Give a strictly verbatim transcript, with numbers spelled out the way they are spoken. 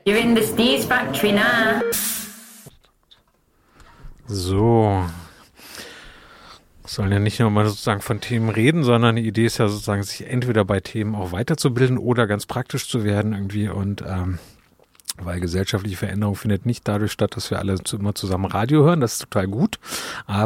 You're in the Steve's factory now. So. Sollen ja nicht nur mal sozusagen von Themen reden, sondern die Idee ist ja sozusagen, sich entweder bei Themen auch weiterzubilden oder ganz praktisch zu werden irgendwie und ähm, weil gesellschaftliche Veränderung findet nicht dadurch statt, dass wir alle zu, immer zusammen Radio hören, das ist total gut, aber